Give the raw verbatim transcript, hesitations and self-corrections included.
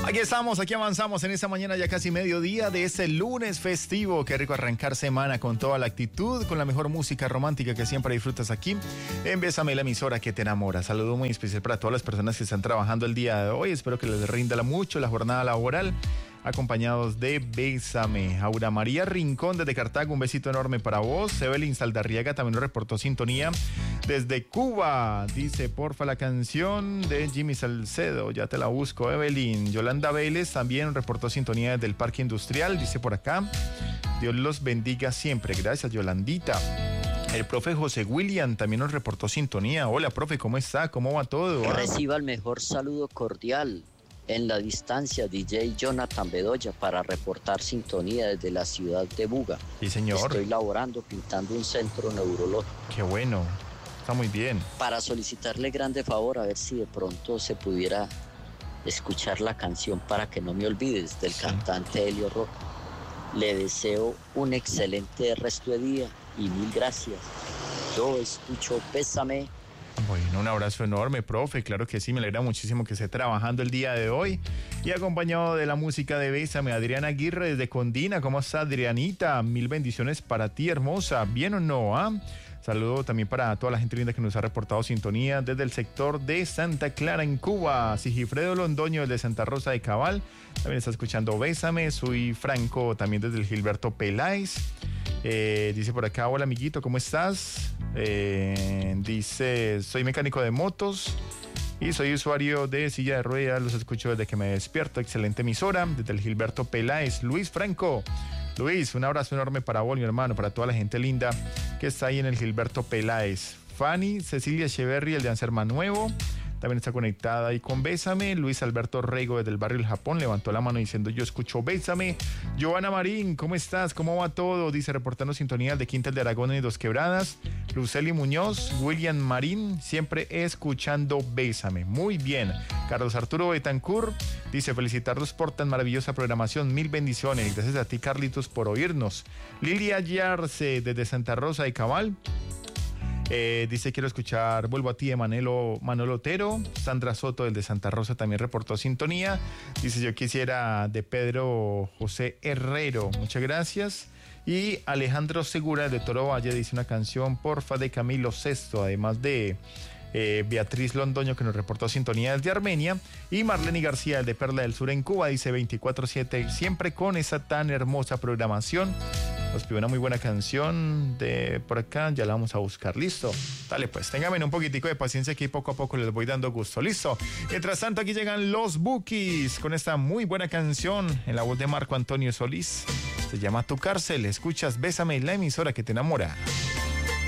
Aquí estamos, aquí avanzamos en esta mañana ya casi mediodía de este lunes festivo. Qué rico arrancar semana con toda la actitud, con la mejor música romántica que siempre disfrutas aquí en Bésame, la emisora que te enamora. Saludo muy especial para todas las personas que están trabajando el día de hoy. Espero que les rinda mucho la jornada laboral, acompañados de Bésame. Aura María Rincón desde Cartago, un besito enorme para vos. Evelyn Saldarriaga también nos reportó sintonía desde Cuba. Dice, porfa, la canción de Jimmy Salcedo. Ya te la busco, Evelyn. Yolanda Vélez también reportó sintonía desde el Parque Industrial. Dice por acá, Dios los bendiga siempre. Gracias, Yolandita. El profe José William también nos reportó sintonía. Hola, profe, ¿cómo está? ¿Cómo va todo? Ah. Reciba el mejor saludo cordial en la distancia, D J Jonathan Bedoya, para reportar sintonía desde la ciudad de Buga. Sí, señor. Estoy laborando, pintando un centro neurológico. Qué bueno, está muy bien. Para solicitarle grande favor, a ver si de pronto se pudiera escuchar la canción Para que no me olvides, del sí. cantante Helio Roca. Le deseo un excelente resto de día y mil gracias. Yo escucho Bésame. Bueno, un abrazo enorme, profe. Claro que sí, me alegra muchísimo que esté trabajando el día de hoy. Y acompañado de la música de Bésame, Adriana Aguirre desde Condina. ¿Cómo está, Adrianita? Mil bendiciones para ti, hermosa. ¿Bien o no? ¿Ah? Saludo también para toda la gente linda que nos ha reportado sintonía desde el sector de Santa Clara, en Cuba. Sigifredo Londoño desde Santa Rosa de Cabal también está escuchando Bésame. Soy Franco también desde el Gilberto Peláez. Eh, dice por acá, hola amiguito, ¿cómo estás? Eh, dice, soy mecánico de motos y soy usuario de silla de ruedas, los escucho desde que me despierto. Excelente emisora, desde el Gilberto Peláez. Luis Franco. Luis, un abrazo enorme para vos, mi hermano, para toda la gente linda que está ahí en el Gilberto Peláez. Fanny, Cecilia Echeverry, el de Anserma Nuevo, también está conectada ahí con Bésame. Luis Alberto Rego desde el barrio El Japón levantó la mano diciendo, yo escucho Bésame. Joana Marín, ¿cómo estás? ¿Cómo va todo? Dice, reportando sintonía de Quintas de Aragón y Dos Quebradas. Luceli Muñoz, William Marín, siempre escuchando Bésame. Muy bien. Carlos Arturo Betancourt dice, felicitarlos por tan maravillosa programación. Mil bendiciones. Gracias a ti, Carlitos, por oírnos. Lilia Yarce desde Santa Rosa de Cabal. Eh, dice, quiero escuchar Vuelvo a ti de Manolo, Manolo Otero. Sandra Soto, el de Santa Rosa, también reportó sintonía. Dice, yo quisiera de Pedro José Herrero. Muchas gracias. Y Alejandro Segura de Toro Valle dice una canción, porfa, de Camilo Sesto, además de eh, Beatriz Londoño, que nos reportó sintonía desde Armenia. Y Marlene García, el de Perla del Sur en Cuba, dice veinticuatro siete, siempre con esa tan hermosa programación. Nos pide una muy buena canción de por acá, ya la vamos a buscar. ¿Listo? Dale pues, ténganme un poquitico de paciencia aquí, poco a poco les voy dando gusto. ¿Listo? Mientras tanto, aquí llegan los Bukis con esta muy buena canción en la voz de Marco Antonio Solís. Se llama Tu Cárcel. Escuchas Bésame, la emisora que te enamora.